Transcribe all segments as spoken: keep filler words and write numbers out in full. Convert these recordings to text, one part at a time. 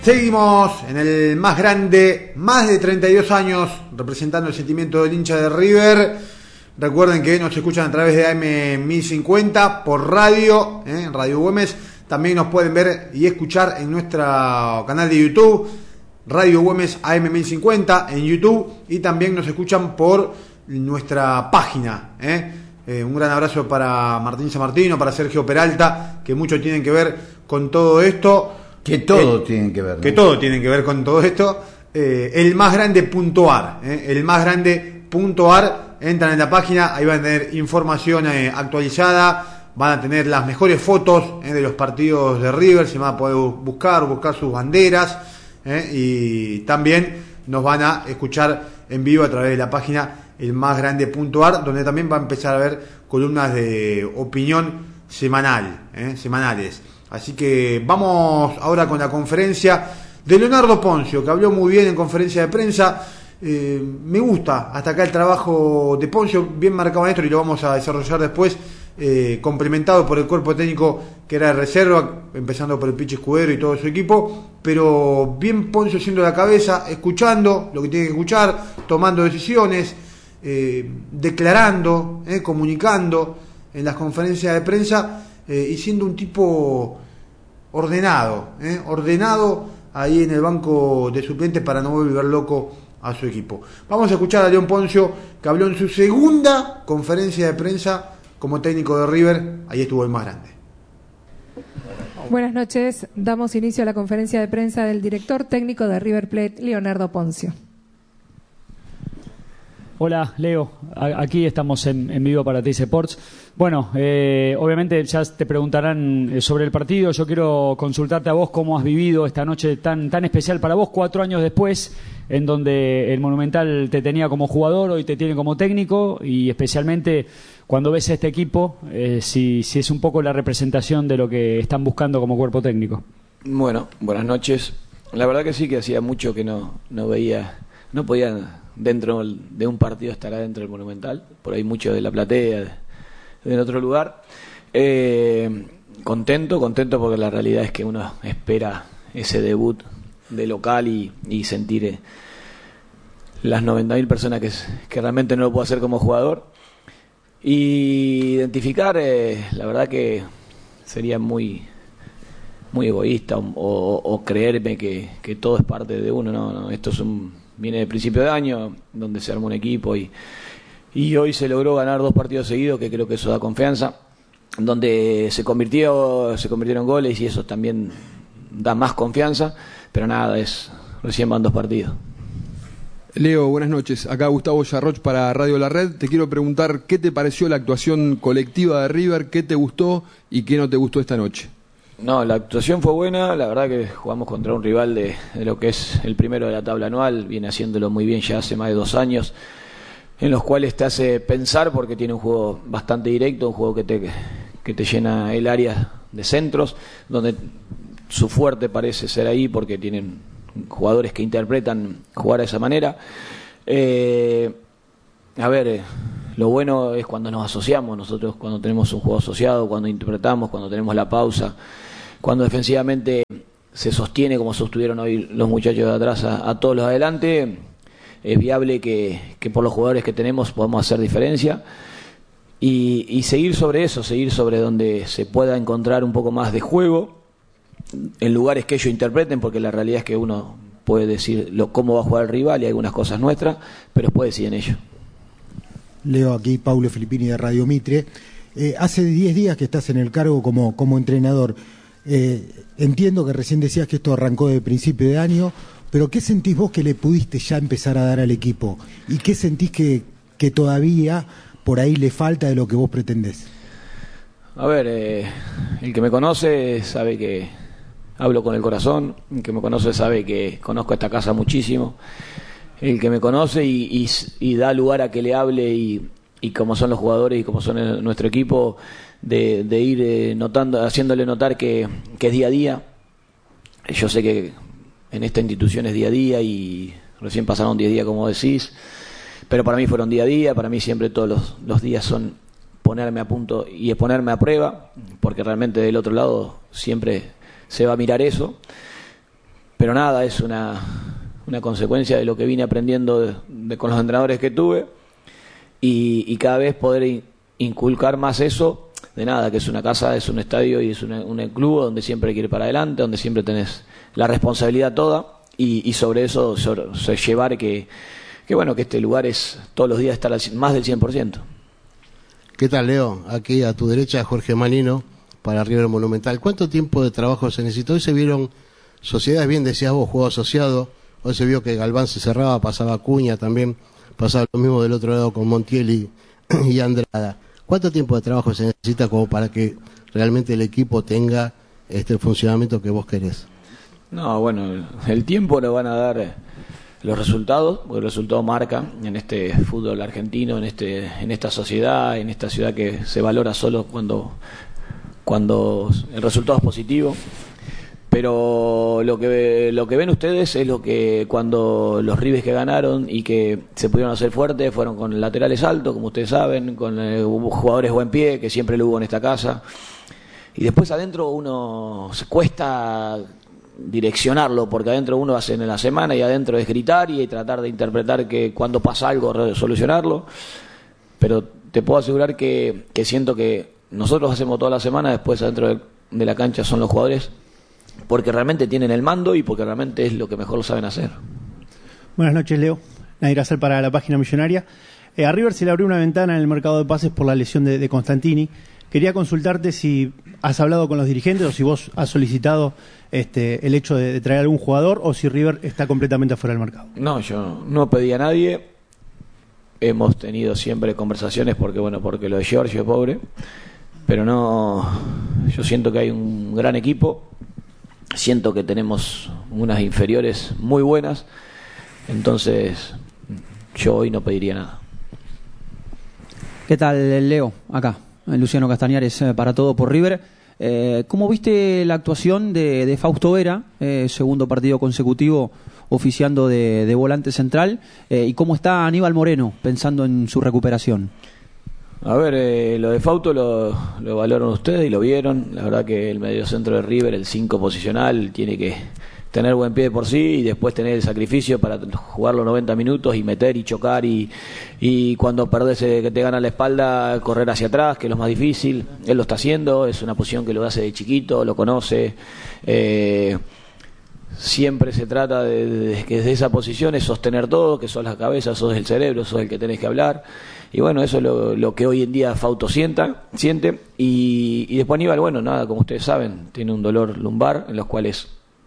Seguimos en el más grande, más de treinta y dos años, representando el sentimiento del hincha de River. Recuerden que nos escuchan a través de A M mil cincuenta por radio, ¿eh? Radio Güemes. También nos pueden ver y escuchar en nuestro canal de YouTube, Radio Güemes A M mil cincuenta en YouTube. Y también nos escuchan por nuestra página, ¿eh? Eh, un gran abrazo para Martín Sammartino, para Sergio Peralta, que mucho tienen que ver con todo esto. Que todo eh, tienen que ver, ¿no? Que todo tienen que ver con todo esto. Eh, el más grande punto ar, eh, el más grande punto ar. Entran en la página, ahí van a tener información eh, actualizada, van a tener las mejores fotos eh, de los partidos de River, se van a poder buscar, buscar sus banderas, eh, y también nos van a escuchar en vivo a través de la página el más grande punto ar, donde también va a empezar a haber columnas de opinión semanal, eh, semanales. Así que vamos ahora con la conferencia de Leonardo Ponzio, que habló muy bien en conferencia de prensa. Eh, me gusta hasta acá el trabajo de Ponzio, bien marcado en esto, y lo vamos a desarrollar después, eh, complementado por el cuerpo técnico que era de reserva, empezando por el Pichi Escudero y todo su equipo, pero bien Ponzio siendo la cabeza, escuchando lo que tiene que escuchar, tomando decisiones, eh, declarando, eh, comunicando en las conferencias de prensa, eh, y siendo un tipo ordenado, eh, ordenado ahí en el banco de suplentes para no volver loco a su equipo. Vamos a escuchar a León Ponzio, que habló en su segunda conferencia de prensa como técnico de River. Ahí estuvo el más grande. Buenas noches, damos inicio a la conferencia de prensa del director técnico de River Plate, Leonardo Ponzio. Hola, Leo. Aquí estamos en, en vivo para Teis Sports. Bueno, eh, obviamente ya te preguntarán sobre el partido. Yo quiero consultarte a vos cómo has vivido esta noche tan, tan especial para vos, cuatro años después, en donde el Monumental te tenía como jugador, hoy te tiene como técnico, y especialmente cuando ves a este equipo, eh, si, si es un poco la representación de lo que están buscando como cuerpo técnico. Bueno, buenas noches. La verdad que sí, que hacía mucho que no, no veía, no podía dentro de un partido estar adentro del Monumental, por ahí mucho de la platea, de, de en otro lugar. Eh, contento, contento porque la realidad es que uno espera ese debut de local y, y sentir eh, las noventa mil personas que, que realmente no lo puedo hacer como jugador. Y identificar, eh, la verdad que sería muy muy egoísta o, o, o creerme que, que todo es parte de uno. No, no, esto es un, viene de principio de año, donde se armó un equipo y, y hoy se logró ganar dos partidos seguidos, que creo que eso da confianza, donde se convirtió, se convirtieron goles y eso también da más confianza, pero nada, es recién van dos partidos. Leo, buenas noches. Acá Gustavo Yarroch para Radio La Red. Te quiero preguntar qué te pareció la actuación colectiva de River, qué te gustó y qué no te gustó esta noche. No, la actuación fue buena, la verdad que jugamos contra un rival de, de lo que es el primero de la tabla anual, viene haciéndolo muy bien ya hace más de dos años, en los cuales te hace pensar porque tiene un juego bastante directo, un juego que te, que te llena el área de centros, donde su fuerte parece ser ahí porque tienen jugadores que interpretan jugar de esa manera. Eh, a ver, eh, lo bueno es cuando nos asociamos, nosotros cuando tenemos un juego asociado, cuando interpretamos, cuando tenemos la pausa, cuando defensivamente se sostiene como sostuvieron hoy los muchachos de atrás a, a todos los de adelante, es viable que, que por los jugadores que tenemos podamos hacer diferencia y, y seguir sobre eso, seguir sobre donde se pueda encontrar un poco más de juego en lugares que ellos interpreten, porque la realidad es que uno puede decir lo, cómo va a jugar el rival y algunas cosas nuestras, pero después deciden ellos. Leo, aquí Paulo Filippini de Radio Mitre. Eh, hace diez días que estás en el cargo como, como entrenador. Eh, entiendo que recién decías que esto arrancó de principio de año, pero ¿qué sentís vos que le pudiste ya empezar a dar al equipo? ¿Y qué sentís que, que todavía por ahí le falta de lo que vos pretendés? A ver, eh, el que me conoce sabe que hablo con el corazón, el que me conoce sabe que conozco esta casa muchísimo, el que me conoce y, y, y da lugar a que le hable y, y como son los jugadores y como son el, nuestro equipo, de, de ir eh, notando, haciéndole notar que, que es día a día. Yo sé que en esta institución es día a día y recién pasaron diez días como decís, pero para mí fueron día a día, para mí siempre todos los, los días son ponerme a punto y ponerme a prueba, porque realmente del otro lado siempre se va a mirar eso. pero nada, es una, una consecuencia de lo que vine aprendiendo de, de, con los entrenadores que tuve, y, y cada vez poder in, inculcar más eso, de nada, que es una casa, es un estadio y es una, un club donde siempre hay que ir para adelante, donde siempre tenés la responsabilidad toda, y, y sobre eso sobre, sobre llevar que, que bueno, que este lugar es todos los días estar al, más del cien por ciento. ¿Qué tal, Leo? Aquí a tu derecha Jorge Manino para River Monumental. ¿Cuánto tiempo de trabajo se necesitó? Hoy se vieron sociedades, bien decías vos, juego asociado. Hoy se vio que Galván se cerraba, pasaba Acuña también, pasaba lo mismo del otro lado con Montiel y, y Andrada. ¿Cuánto tiempo de trabajo se necesita como para que realmente el equipo tenga este el funcionamiento que vos querés? No, bueno, el, el tiempo lo van a dar los resultados, porque el resultado marca en este fútbol argentino, en este en esta sociedad, en esta ciudad que se valora solo cuando cuando el resultado es positivo. Pero lo que lo que ven ustedes es lo que cuando los Rivers que ganaron y que se pudieron hacer fuertes fueron con laterales altos, como ustedes saben, con eh, jugadores buen pie, que siempre lo hubo en esta casa. Y después adentro uno se cuesta direccionarlo, porque adentro uno hace en la semana y adentro es gritar y tratar de interpretar que cuando pasa algo solucionarlo, pero te puedo asegurar que, que siento que nosotros hacemos toda la semana, después adentro de, de la cancha son los jugadores, porque realmente tienen el mando y porque realmente es lo que mejor lo saben hacer. Buenas noches, Leo. Nadir Acer para la Página Millonaria. Eh, a River se le abrió una ventana en el mercado de pases por la lesión de, de Constantini. Quería consultarte si has hablado con los dirigentes o si vos has solicitado este, el hecho de, de traer algún jugador, o si River está completamente afuera del mercado. No, yo no pedí a nadie. Hemos tenido siempre conversaciones porque, bueno, porque lo de Giorgio es pobre, pero no, yo siento que hay un gran equipo, siento que tenemos unas inferiores muy buenas, entonces yo hoy no pediría nada. ¿Qué tal, Leo? Acá Luciano Castañares para Todo por River. Eh, ¿Cómo viste la actuación de, de Fausto Vera, eh, segundo partido consecutivo oficiando de, de volante central? Eh, ¿Y cómo está Aníbal Moreno pensando en su recuperación? A ver, eh, lo de Fausto lo, lo valoran ustedes y lo vieron. La verdad que el mediocentro de River, el cinco posicional, tiene que tener buen pie de por sí y después tener el sacrificio para jugar los noventa minutos y meter y chocar y, y cuando perdés que te gana la espalda, correr hacia atrás, que es lo más difícil. Él lo está haciendo, es una posición que lo hace de chiquito, lo conoce. Eh, siempre se trata de, de que desde esa posición es sostener todo, que sos la cabeza, sos el cerebro, sos el que tenés que hablar. Y bueno, eso es lo, lo que hoy en día Fausto sienta, siente. Y, y después Aníbal, bueno, nada, como ustedes saben, tiene un dolor lumbar en los cuales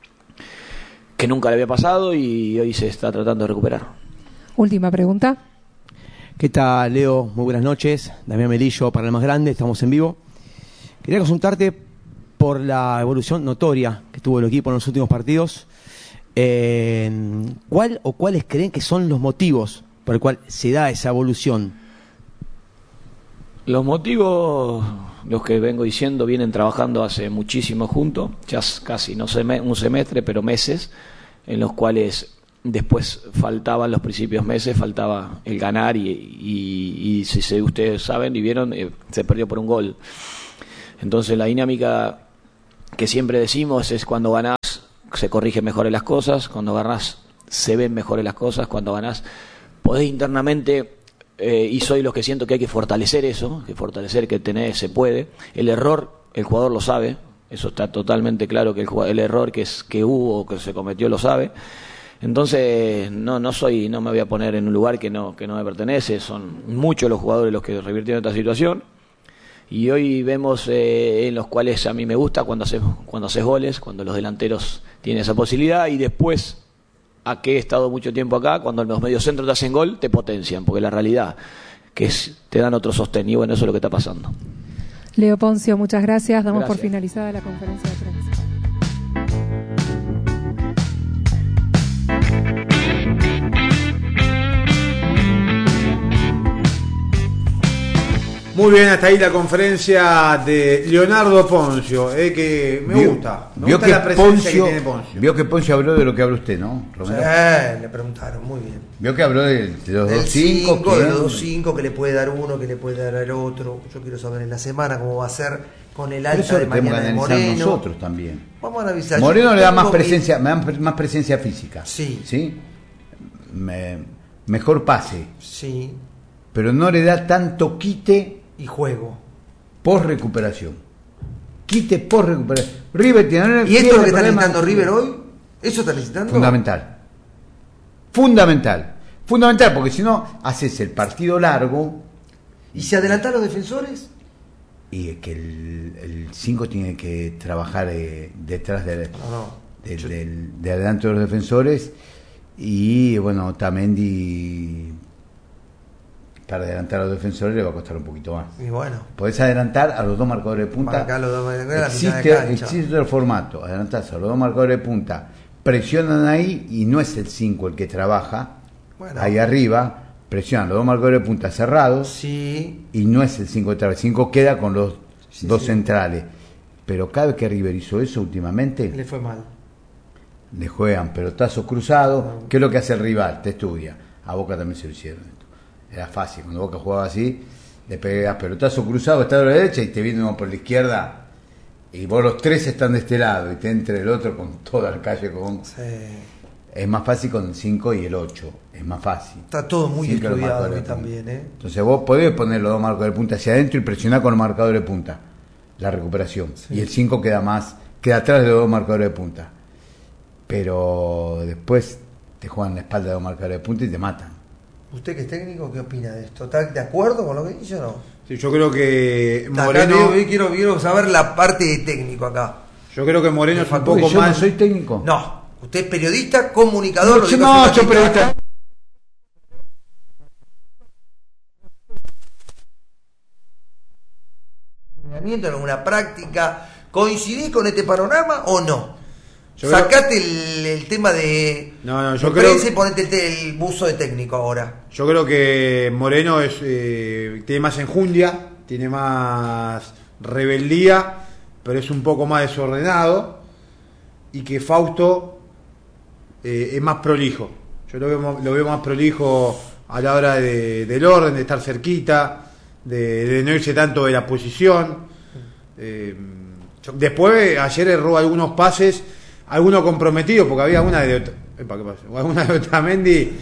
que nunca le había pasado y hoy se está tratando de recuperar. Última pregunta. ¿Qué tal, Leo? Muy buenas noches. Damián Melillo para el Más Grande, estamos en vivo. Quería consultarte por la evolución notoria que tuvo el equipo en los últimos partidos. Eh, ¿Cuál o cuáles creen que son los motivos por el cual se da esa evolución? Los motivos, los que vengo diciendo, vienen trabajando hace muchísimo juntos, ya casi no sé, un semestre, pero meses, en los cuales después faltaban los principios meses, faltaba el ganar y, y, y si se, ustedes saben y vieron, eh, se perdió por un gol. Entonces la dinámica que siempre decimos es cuando ganás se corrigen mejores las cosas, cuando ganás se ven mejores las cosas, cuando ganás podés internamente, eh, y soy los que siento que hay que fortalecer eso, que fortalecer que tenés, se puede. El error, el jugador lo sabe, eso está totalmente claro, que el, el error que, es, que hubo, que se cometió, lo sabe. Entonces no no soy no me voy a poner en un lugar que no que no me pertenece. Son muchos los jugadores los que revirtieron esta situación y hoy vemos eh, en los cuales a mí me gusta cuando haces cuando haces goles, cuando los delanteros tienen esa posibilidad, y después a que he estado mucho tiempo acá, cuando los mediocentros te hacen gol te potencian, porque la realidad que es, te dan otro sostén, y bueno, eso es lo que está pasando. Leo Poncio, muchas gracias. Damos Gracias. por finalizada la conferencia de prensa. Muy bien, hasta ahí la conferencia de Leonardo Poncio, eh, que me vio, gusta. Me vio gusta que la presencia Poncio, que tiene Poncio. Vio que Poncio habló de lo que habló usted, ¿no, Romero? Sí, le preguntaron, muy bien. Vio que habló de, de los Del dos cinco, cinco, que de los dos cinco, que le puede dar uno, que le puede dar el otro. Yo quiero saber en la semana cómo va a ser con el Por alta eso de lo tenemos que mañana de analizar Moreno. nosotros también. Vamos a analizar. Moreno Yo le da tengo más mi- presencia, me da más presencia física. Sí. ¿Sí? Me- mejor pase. Sí. Pero no le da tanto quite Y juego. post recuperación. Quite post recuperación. River tiene ¿Y esto es lo que está problema- necesitando River hoy? ¿Eso está necesitando? Fundamental. Fundamental. Fundamental, porque si no, haces el partido largo. ¿Y se adelantan los defensores? Y es que el cinco tiene que trabajar eh, detrás del, No, no. del, Yo- del- de adelanto de los defensores. Y bueno, Tamendi, para adelantar a los defensores le va a costar un poquito más. Y bueno. Podés adelantar a los dos marcadores de punta. Marcar los dos marcadores a la mitad de Existe, cancha. existe el formato, adelantás a los dos marcadores de punta, presionan ahí y no es el cinco el que trabaja. Bueno. Ahí arriba, presionan los dos marcadores de punta cerrados. Sí. Y no es el cinco que trabaja. El cinco queda con los Sí, dos sí. centrales. Pero cada vez que River hizo eso últimamente, Le fue mal. le juegan pelotazos cruzados. ¿Qué es lo que hace el rival? Te estudia. A Boca también se lo hicieron esto. Era fácil. Cuando Boca jugaba así, le pegas pelotazo cruzado, está a la derecha y te viene uno por la izquierda. Y vos los tres están de este lado y te entra el otro con toda la calle. Con... Sí. Es más fácil con el cinco y el ocho. Es más fácil. Está todo muy Siempre los estudiado marcadores hoy de punta. también, ¿eh? Entonces vos podés poner los dos marcadores de punta hacia adentro y presionar con los marcadores de punta. La recuperación. Sí. Y el cinco queda más, queda atrás de los dos marcadores de punta. Pero después te juegan la espalda de los marcadores de punta y te matan. ¿Usted que es técnico, qué opina de esto? ¿Está de acuerdo con lo que dice o no? Sí, yo creo que Está, Moreno, acá, yo quiero, quiero saber la parte de técnico acá. yo creo que Moreno es un Uy, poco yo más. no soy técnico. No, usted es periodista, comunicador. lo yo digo no, así, yo periodista. en alguna práctica. ¿Coincidís con este panorama o no? Yo creo- Sacate el, el tema de, No, no, yo de creo- prensa y ponete el, te- el buzo de técnico ahora. Yo creo que Moreno es eh, tiene más enjundia, tiene más rebeldía, pero es un poco más desordenado, y que Fausto eh, es más prolijo. Yo lo veo, lo veo más prolijo a la hora de, del orden, de estar cerquita, de, de no irse tanto de la posición. Eh, después, ayer erró algunos pases, algunos comprometidos, porque había una de Ot- epa, ¿qué pasó? Alguna de Otamendi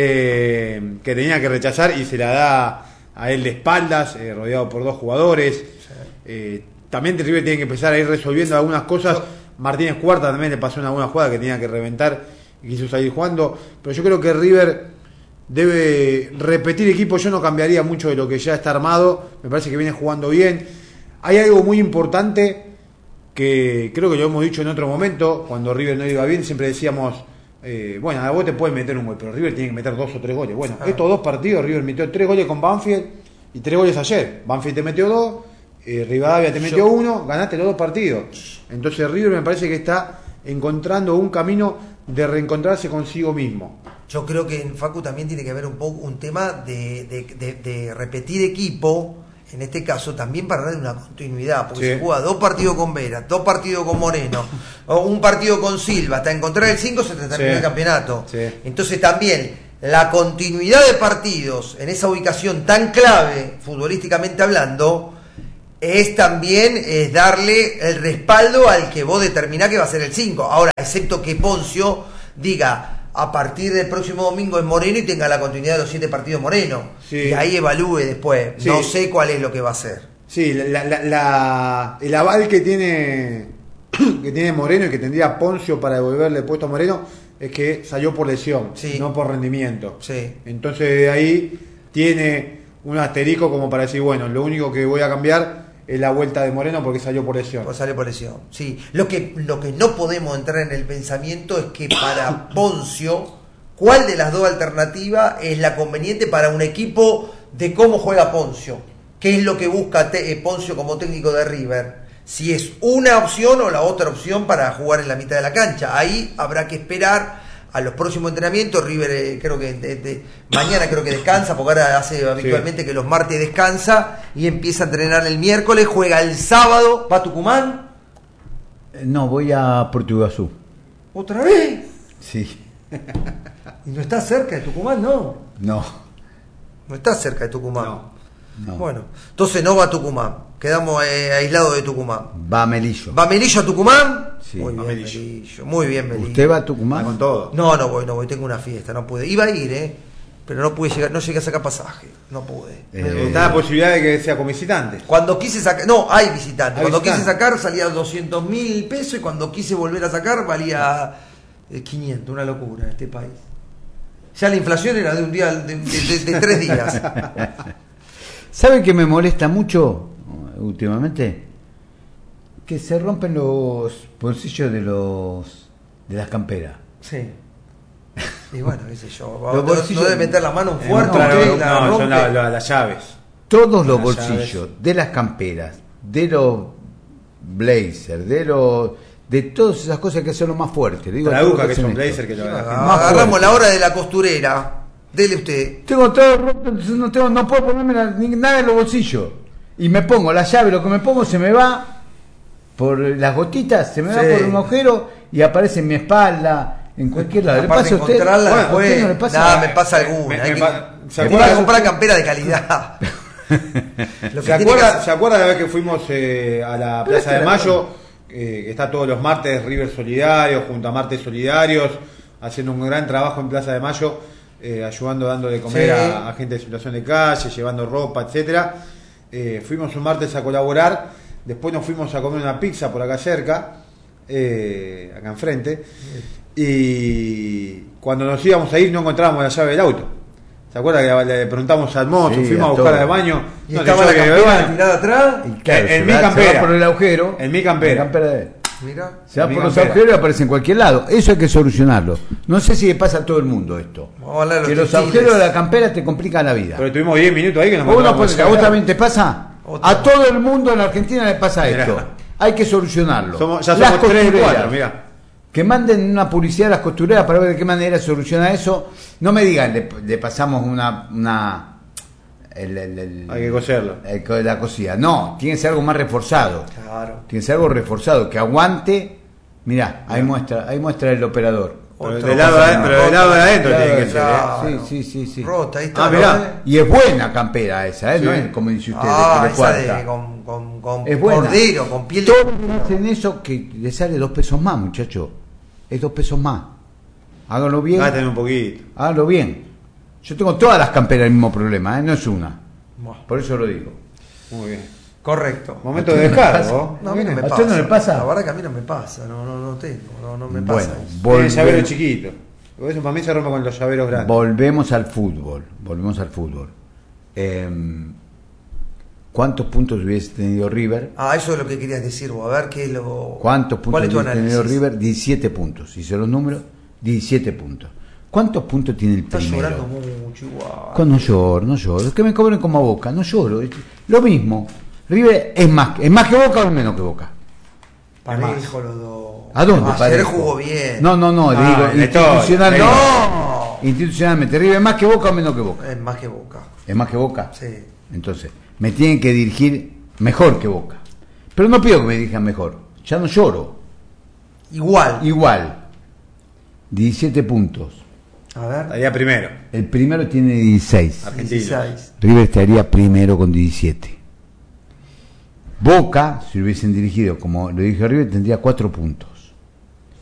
eh, que tenía que rechazar y se la da a él de espaldas, eh, rodeado por dos jugadores. Eh, también River tiene que empezar a ir resolviendo algunas cosas. Martínez Cuarta también le pasó en alguna jugada que tenía que reventar y quiso salir jugando. Pero yo creo que River debe repetir equipo. Yo no cambiaría mucho de lo que ya está armado. Me parece que viene jugando bien. Hay algo muy importante que creo que lo hemos dicho en otro momento. Cuando River no iba bien, siempre decíamos: eh, bueno, a vos te puedes meter un gol, pero River tiene que meter dos o tres goles. Bueno, estos dos partidos, River metió tres goles con Banfield y tres goles ayer. Banfield te metió dos, eh, Rivadavia te metió Yo- uno, ganaste los dos partidos. Entonces River me parece que está encontrando un camino de reencontrarse consigo mismo. Yo creo que en Facu también tiene que haber un poco un tema de, de, de- de repetir equipo, en este caso también para darle una continuidad, porque Sí. se juega dos partidos con Vera, dos partidos con Moreno, o un partido con Silva, hasta encontrar el cinco se te termina Sí. el campeonato. Sí. Entonces también la continuidad de partidos en esa ubicación tan clave, futbolísticamente hablando, es también es darle el respaldo al que vos determinás que va a ser el cinco. Ahora, excepto que Poncio diga: a partir del próximo domingo es Moreno y tenga la continuidad de los siete partidos Moreno. Sí. Y ahí evalúe después. Sí. No sé cuál es lo que va a hacer. Sí, la, la- la- el aval que tiene que tiene Moreno y que tendría Poncio para devolverle el puesto a Moreno es que salió por lesión, Sí. no por rendimiento. Sí. Entonces de ahí tiene un asterisco como para decir: bueno, lo único que voy a cambiar es la vuelta de Moreno porque salió por lesión. Pues sale por lesión. Sí. Lo que, lo que no podemos entrar en el pensamiento es que para Poncio, ¿cuál de las dos alternativas es la conveniente para un equipo de cómo juega Poncio? ¿Qué es lo que busca te, eh, Poncio como técnico de River? Si es una opción o la otra opción para jugar en la mitad de la cancha. Ahí habrá que esperar a los próximos entrenamientos. River eh, creo que de, de, mañana creo que descansa, porque ahora hace habitualmente sí. que los martes descansa y empieza a entrenar el miércoles, juega el sábado. ¿Va a Tucumán? No, voy a Puerto Iguazú. ¿Otra vez? Sí. ¿Y no está cerca de Tucumán, no? No. No está cerca de Tucumán. No. no. Bueno, entonces no va a Tucumán. Quedamos eh, aislados de Tucumán. Va a Melillo. ¿Va Melillo a Tucumán? Sí. Muy bien, Melillo. Melillo. Muy bien, Melillo. ¿Usted va a Tucumán? ¿Con todo? No, no voy, no voy. Tengo una fiesta, no pude. Iba a ir, ¿eh? Pero no pude llegar, no llegué a sacar pasaje. No pude. Eh, está la posibilidad de que sea con visitantes. Cuando quise sacar, no, hay visitantes. Hay cuando visitantes. quise sacar salía doscientos mil pesos y cuando quise volver a sacar valía eh, quinientos, una locura en este país. Ya la inflación era de un día, de, de, de, de tres días. ¿Sabe qué me molesta mucho últimamente? Que se rompen los bolsillos de los de las camperas. Sí. Y bueno, qué sé yo. Los No, bolsillos- no debe meter la mano Eh, fuerte. no, usted no, la no, rompe. son la- la- las llaves. Todos los Las bolsillos llaves. de las camperas, de los blazers, de los de todas esas cosas que son lo más fuertes. Digo, Traduzca todo lo que hacen son esto. blazer que lo Ah, Más agarramos fuerte. la hora de la costurera. Dele usted. Tengo todo roto, entonces no tengo, no puedo ponerme la- ni nada en los bolsillos. Y me pongo la llave, lo que me pongo se me va por las gotitas, se me va Sí. por un agujero y aparece en mi espalda, en cualquier lado. ¿Le Aparte pasa a usted? encontrarla Bueno, ¿a después, usted no le pasa? nada, me pasa alguna. Me- Hay me que- pa- ¿se hay acuerda- que comprar campera de calidad. Lo que ¿Se tiene que acuerda, hacer- ¿Se acuerda la vez que fuimos eh, a la Pero Plaza esta de la- Mayo? Eh, que está todos los martes River Solidarios, junto a Martes Solidarios, haciendo un gran trabajo en Plaza de Mayo, eh, ayudando, dando de comer Sí. a, a gente en situación de calle, llevando ropa, etcétera. Eh, fuimos un martes a colaborar, después nos fuimos a comer una pizza por acá cerca, eh, acá enfrente, y cuando nos íbamos a ir no encontrábamos la llave del auto. ¿Se acuerda que le preguntamos al mozo, Sí, fuimos a a buscar todo. al baño? Y no, estaba que la yo que campera bueno. tirada atrás. Y claro, En- en se mi va- se campera. va por el agujero. En mi campera. La campera de él. Mira. Se va En mi por los campera. agujeros y aparece en cualquier lado. Eso hay que solucionarlo. No sé si le pasa a todo el mundo esto. Vamos a hablar de los Que los textiles. agujeros de la campera te complican la vida. Pero tuvimos diez minutos ahí que nos ¿Vos, no encontramos podés- ¿A con vos esa- también te pasa? Otra. A todo el mundo en la Argentina le pasa Mirá. esto. Hay que solucionarlo. Somos- ya Las somos tres, costureras, cuatro, mirá. Que manden una publicidad a las costureras para ver de qué manera soluciona eso. No me digan, le, le pasamos una... una el, el- el- Hay que coserlo. el co- la cosida. No, tiene que ser algo más reforzado. Claro. Tiene que ser algo reforzado, que aguante. Mirá, ahí muestra, ahí muestra el operador. Pero Otro del lado de cosa, adentro, no, del lado de adentro Claro, tiene que ser. ¿eh? claro. Sí, sí, sí, sí. Rota, ahí está. Ah, ¿no? mirá. Y es buena campera esa, ¿eh? No Sí. es como dice usted, Ah, de esa cuarta. de con, con, con Es buena. cordero, con piel de... Todos hacen eso que le sale dos pesos más, muchacho. Es dos pesos más. Háganlo bien. Gasten un poquito. Háganlo bien. Yo tengo todas las camperas el mismo problema, ¿eh? No es una. Buah, Por eso lo digo. Muy bien. correcto. Momento de descargo. No, a mí no me ¿A pasa. usted no le pasa? La verdad que a mí no me pasa, no, no, no tengo, no, no me Bueno, pasa. Tiene el llavero volve- chiquito. Porque eso para mí se rompe con los llaveros grandes. volvemos al fútbol. Volvemos al fútbol. Em, ¿Cuántos puntos hubiese tenido River? Ah, eso es lo que querías decir vos, a ver qué es lo... ¿Cuántos ¿Cuál puntos es tu hubiese tenido análisis? River? diecisiete puntos. Hice los números, diecisiete puntos. ¿Cuántos puntos tiene el Estás primero? llorando mucho igual. Con- No lloro, no lloro. Que me cobren como a Boca, no lloro. Lo mismo. River es más, es más que Boca o menos que Boca. Parejo los dos. ¿A dónde Ayer parejo? jugó bien. No, no, no, Ah, digo en la historia. institucionalmente. No. Institucionalmente, River es más que Boca o menos que Boca. Es más que Boca. Es más que Boca. Sí. Entonces, me tienen que dirigir mejor que Boca. Pero no pido que me dirijan mejor. Ya no lloro. Igual. Igual. diecisiete puntos. A ver. Estaría primero. El primero tiene dieciséis. Argentino. dieciséis. River estaría primero con diecisiete. Boca, si lo hubiesen dirigido como lo dije River, tendría cuatro puntos.